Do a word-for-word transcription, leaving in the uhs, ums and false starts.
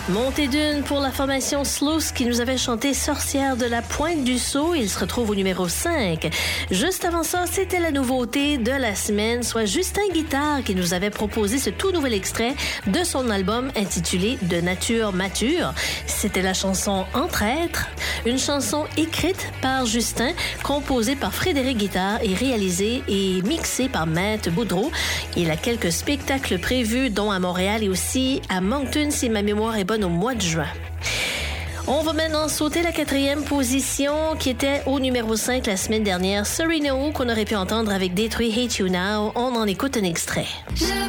Montée d'une pour la formation Slows qui nous avait chanté Sorcière de la Pointe du Sault. Il se retrouve au numéro cinq. Juste avant ça, c'était la nouveauté de la semaine, soit Justin Guitare qui nous avait proposé ce tout nouvel extrait de son album intitulé De nature mature. C'était la chanson Entre êtres, une chanson écrite par Justin, composée par Frédéric Guitare et réalisée et mixée par Matt Boudreau. Il a quelques spectacles prévus, dont à Montréal et aussi à Moncton, si ma mémoire est bonne, au mois de juin. On va maintenant sauter la quatrième position qui était au numéro cinq la semaine dernière. Serena qu'on aurait pu entendre avec Détruit Hate You Now. On en écoute un extrait. Je